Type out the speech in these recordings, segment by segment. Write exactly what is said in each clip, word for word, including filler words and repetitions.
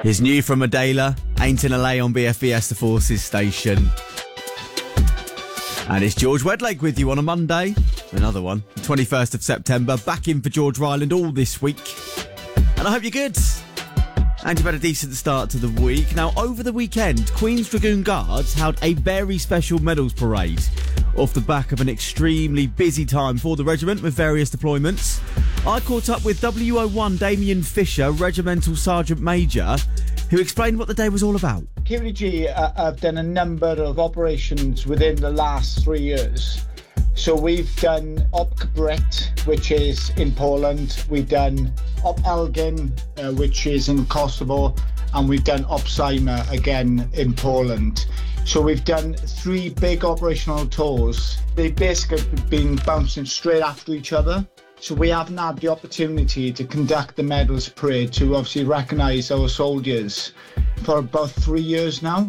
Is new from Adela, Ain't in L A on B F B S, the Forces station. And it's George Wedlake with you on a Monday. Another one. The twenty-first of September. Back in for George Ryland all this week. And I hope you're good. And you've had a decent start to the week. Now, over the weekend, Queen's Dragoon Guards held a very special medals parade off the back of an extremely busy time for the regiment with various deployments. I caught up with W O one Damien Fisher, Regimental Sergeant Major, who explained what the day was all about. Q D G uh, have done a number of operations within the last three years. So we've done Op Brit, which is in Poland. We've done Op Elgin, uh, which is in Kosovo. And we've done Op Saima again in Poland. So we've done three big operational tours. They've basically been bouncing straight after each other. So we haven't had the opportunity to conduct the medals parade to obviously recognise our soldiers for about three years now.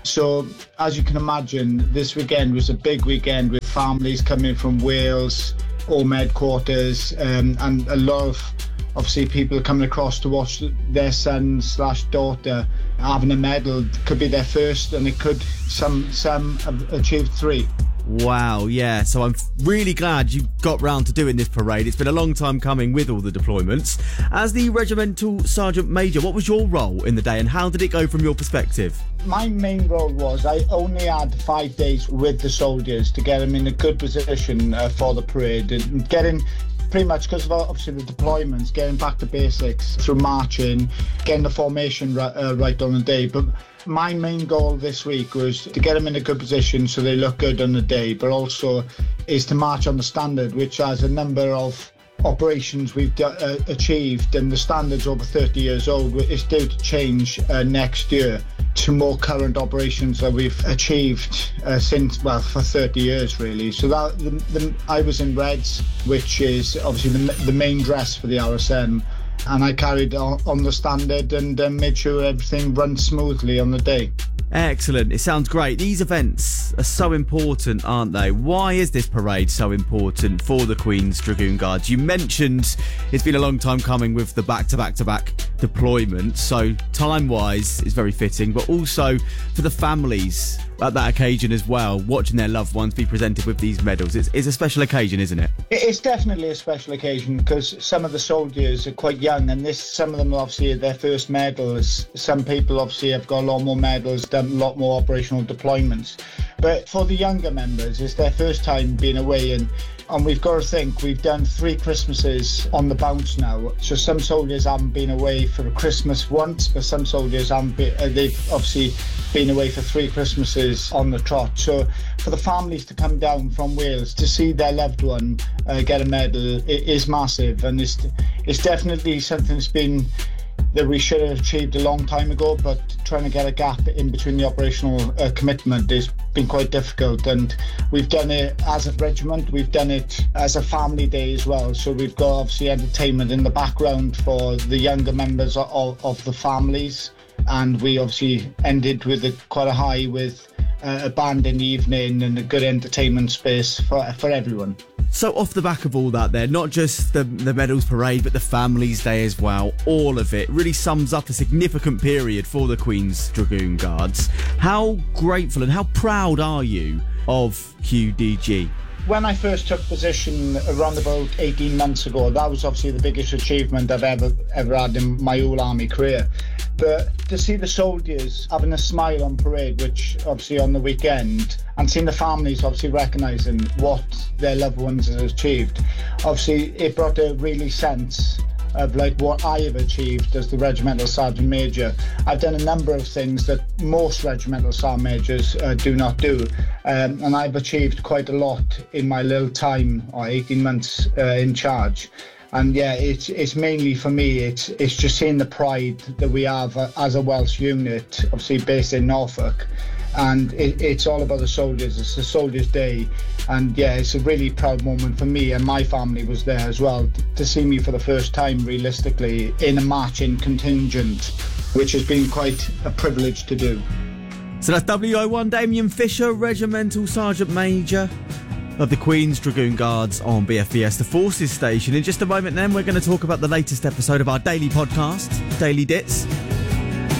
So as you can imagine, this weekend was a big weekend with families coming from Wales, home headquarters, um, and a lot of obviously people coming across to watch their son slash daughter having a medal. It could be their first, and it could some some have achieved three. Wow, yeah. So I'm really glad you got round to doing this parade. It's been a long time coming with all the deployments. As the Regimental Sergeant Major, what was your role in the day and how did it go from your perspective? My main role was I only had five days with the soldiers to get them in a good position uh, for the parade and getting pretty much, because of obviously the deployments, getting back to basics through marching, getting the formation right, uh, right on the day. But my main goal this week was to get them in a good position so they look good on the day, but also is to march on the standard, which has a number of operations we've d- uh, achieved, and the standard's over thirty years old. It's due to change uh, next year to more current operations that we've achieved uh, since, well, for thirty years really. So that the, the, I was in Reds, which is obviously the, the main dress for the R S M, and I carried on, on the standard and uh, made sure everything runs smoothly on the day. Excellent. It sounds great. These events are so important, aren't they? Why is this parade so important for the Queen's Dragoon Guards? You mentioned it's been a long time coming with the back-to-back-to-back deployment, so time-wise it's very fitting, but also for the families at that occasion as well, watching their loved ones be presented with these medals. It's, it's a special occasion, isn't it? It's definitely a special occasion because some of the soldiers are quite young, and this some of them obviously their first medals. Some people obviously have got a lot more medals, done a lot more operational deployments. But for the younger members, it's their first time being away, and And we've got to think, we've done three Christmases on the bounce now. So some soldiers haven't been away for Christmas once, but some soldiers haven't been, uh, they've obviously been away for three Christmases on the trot. So for the families to come down from Wales to see their loved one uh, get a medal, it is massive. And it's, it's definitely something that's been that we should have achieved a long time ago, but trying to get a gap in between the operational uh, commitment has been quite difficult. And we've done it as a regiment, we've done it as a family day as well. So we've got obviously entertainment in the background for the younger members of, of the families. And we obviously ended with a, quite a high with uh, a band in the evening and a good entertainment space for, for everyone. So off the back of all that there, not just the, the medals parade, but the Families Day as well, all of it really sums up a significant period for the Queen's Dragoon Guards. How grateful and how proud are you of Q D G? When I first took position around about eighteen months ago, that was obviously the biggest achievement I've ever ever had in my whole army career. But to see the soldiers having a smile on parade, which obviously on the weekend, and seeing the families obviously recognising what their loved ones have achieved, obviously it brought a really sense of like what I have achieved as the Regimental Sergeant Major. I've done a number of things that most Regimental Sergeant Majors uh, do not do, um, and I've achieved quite a lot in my little time, or eighteen months uh, in charge. And yeah, it's it's mainly for me, it's it's just seeing the pride that we have as a Welsh unit, obviously based in Norfolk. And it, it's all about the soldiers. It's the Soldiers' Day. And yeah, it's a really proud moment for me, and my family was there as well, to see me for the first time realistically in a marching contingent, which has been quite a privilege to do. So that's W O one Damien Fisher, Regimental Sergeant Major of the Queen's Dragoon Guards on B F B S, the Forces station. In just a moment then, we're going to talk about the latest episode of our daily podcast, Daily Dits.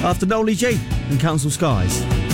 after Nolly G and Council Skies.